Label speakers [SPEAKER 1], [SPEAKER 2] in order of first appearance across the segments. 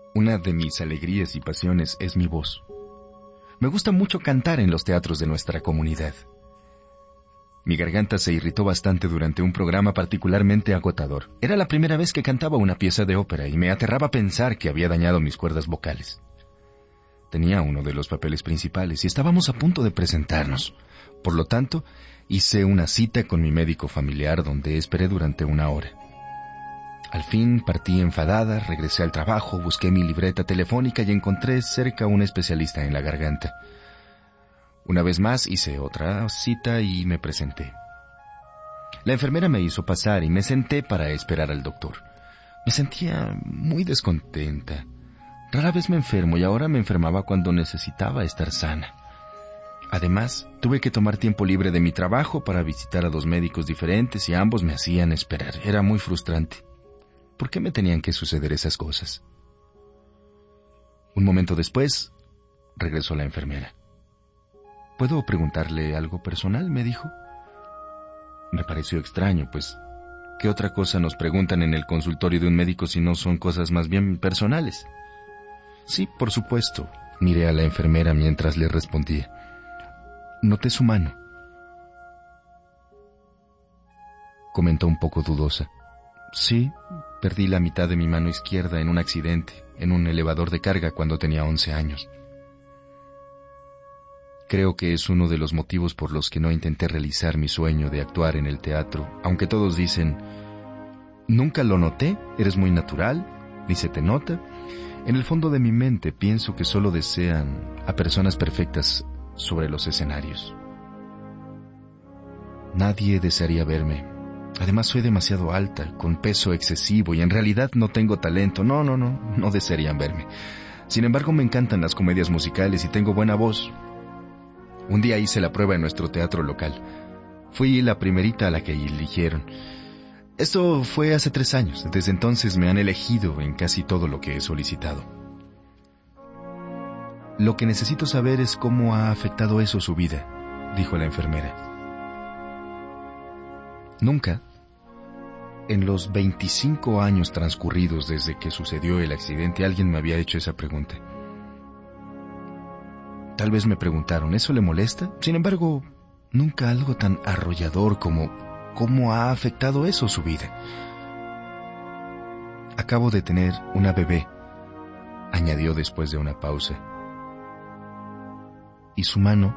[SPEAKER 1] Una de mis alegrías y pasiones es mi voz. Me gusta mucho cantar en los teatros de nuestra comunidad. Mi garganta se irritó bastante durante un programa particularmente agotador. Era la primera vez que cantaba una pieza de ópera y me aterraba pensar que había dañado mis cuerdas vocales. Tenía uno de los papeles principales y estábamos a punto de presentarnos. Por lo tanto, hice una cita con mi médico familiar donde esperé durante 1 hora. Al fin partí enfadada, regresé al trabajo, busqué mi libreta telefónica y encontré cerca a un especialista en la garganta. Una vez más hice otra cita y me presenté. La enfermera me hizo pasar y me senté para esperar al doctor. Me sentía muy descontenta. Rara vez me enfermo y ahora me enfermaba cuando necesitaba estar sana. Además, tuve que tomar tiempo libre de mi trabajo para visitar a 2 médicos diferentes y ambos me hacían esperar. Era muy frustrante. ¿Por qué me tenían que suceder esas cosas? Un momento después, regresó la enfermera. ¿Puedo preguntarle algo personal?, me dijo. Me pareció extraño, pues, ¿qué otra cosa nos preguntan en el consultorio de un médico si no son cosas más bien personales? Sí, por supuesto, miré a la enfermera mientras le respondía. Noté su mano. Comentó un poco dudosa. Sí, perdí la mitad de mi mano izquierda en un accidente, en un elevador de carga cuando tenía 11 años. Creo que es uno de los motivos por los que no intenté realizar mi sueño de actuar en el teatro, aunque todos dicen, nunca lo noté, eres muy natural, ni se te nota. En el fondo de mi mente pienso que solo desean a personas perfectas sobre los escenarios. Nadie desearía verme. Además soy demasiado alta, con peso excesivo y en realidad no tengo talento. No desearían verme. Sin embargo, me encantan las comedias musicales y tengo buena voz. Un día hice la prueba en nuestro teatro local. Fui la primerita a la que eligieron. Esto fue hace 3 años. Desde entonces me han elegido en casi todo lo que he solicitado. Lo que necesito saber es cómo ha afectado eso su vida, dijo la enfermera. Nunca, en los 25 años transcurridos desde que sucedió el accidente, alguien me había hecho esa pregunta. Tal vez me preguntaron, ¿eso le molesta? Sin embargo, nunca algo tan arrollador como ¿cómo ha afectado eso su vida? Acabo de tener una bebé, añadió después de una pausa. ¿Y su mano?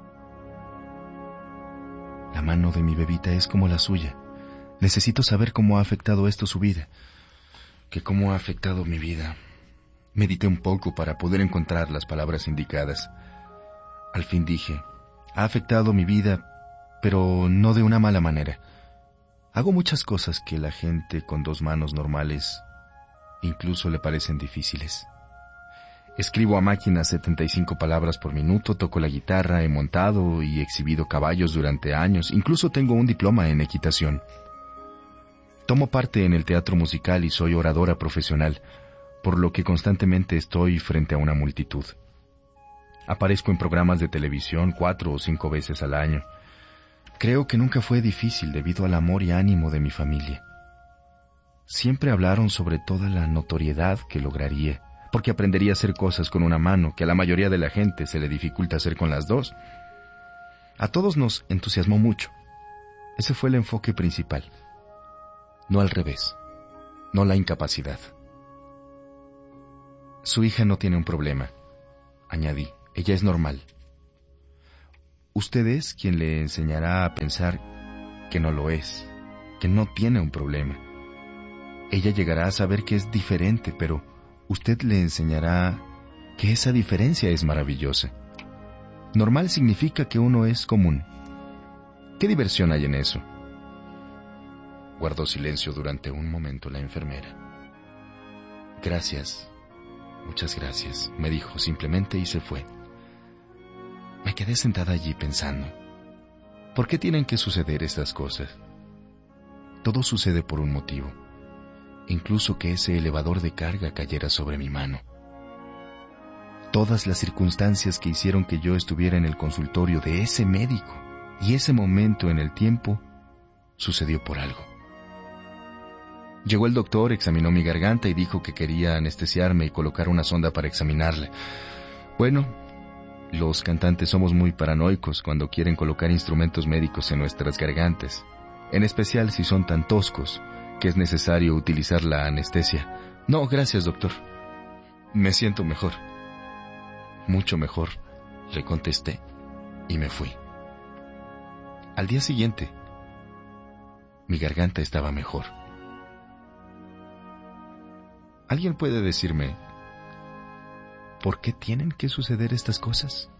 [SPEAKER 1] La mano de mi bebita es como la suya. Necesito saber cómo ha afectado esto su vida. ¿Que cómo ha afectado mi vida? Medité un poco para poder encontrar las palabras indicadas. Al fin dije, ha afectado mi vida, pero no de una mala manera. Hago muchas cosas que la gente con 2 manos normales incluso le parecen difíciles. Escribo a máquina 75 palabras por minuto, toco la guitarra, he montado y exhibido caballos durante años, incluso tengo un diploma en equitación. Tomo parte en el teatro musical y soy oradora profesional, por lo que constantemente estoy frente a una multitud. Aparezco en programas de televisión 4 o 5 veces al año. Creo que nunca fue difícil debido al amor y ánimo de mi familia. Siempre hablaron sobre toda la notoriedad que lograría, porque aprendería a hacer cosas con una mano que a la mayoría de la gente se le dificulta hacer con las 2. A todos nos entusiasmó mucho. Ese fue el enfoque principal. No al revés, no la incapacidad. Su hija no tiene un problema, añadí. Ella es normal. Usted es quien le enseñará a pensar que no lo es, que no tiene un problema. Ella llegará a saber que es diferente, pero usted le enseñará que esa diferencia es maravillosa. Normal significa que uno es común. ¿Qué diversión hay en eso? Guardó silencio durante un momento la enfermera. Gracias, muchas gracias, me dijo simplemente y se fue. Me quedé sentada allí pensando, ¿por qué tienen que suceder estas cosas? Todo sucede por un motivo, incluso que ese elevador de carga cayera sobre mi mano. Todas las circunstancias que hicieron que yo estuviera en el consultorio de ese médico y ese momento en el tiempo sucedió por algo. Llegó el doctor, examinó mi garganta y dijo que quería anestesiarme y colocar una sonda para examinarle. Bueno, los cantantes somos muy paranoicos cuando quieren colocar instrumentos médicos en nuestras gargantas, en especial si son tan toscos que es necesario utilizar la anestesia. No, gracias, doctor. Me siento mejor. Mucho mejor, le contesté y me fui. Al día siguiente, mi garganta estaba mejor. ¿Alguien puede decirme por qué tienen que suceder estas cosas?